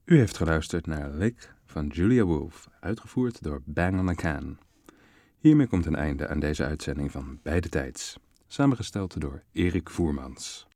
U heeft geluisterd naar Lick van Julia Wolf, uitgevoerd door Bang on a Can. Hiermee komt een einde aan deze uitzending van Bij de Tijds, samengesteld door Erik Voermans.